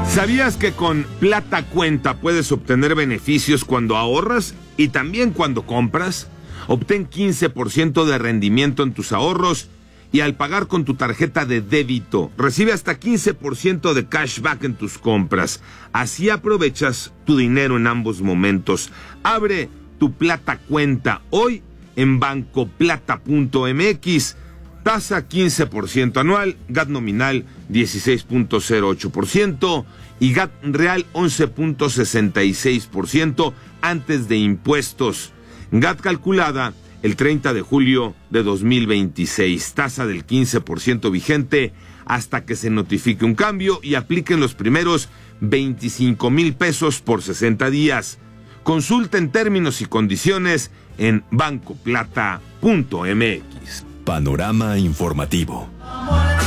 ¿Sabías que con Plata Cuenta puedes obtener beneficios cuando ahorras y también cuando compras? Obtén 15% de rendimiento en tus ahorros y al pagar con tu tarjeta de débito, recibe hasta 15% de cashback en tus compras. Así aprovechas tu dinero en ambos momentos. Abre tu Plata Cuenta hoy en bancoplata.mx. Tasa 15% anual, GAT nominal 16.08% y GAT real 11.66% antes de impuestos. GAT calculada el 30 de julio de 2026. Tasa del 15% vigente hasta que se notifique un cambio y apliquen los primeros 25,000 pesos por 60 días. Consulten términos y condiciones en bancoplata.mx. Panorama informativo.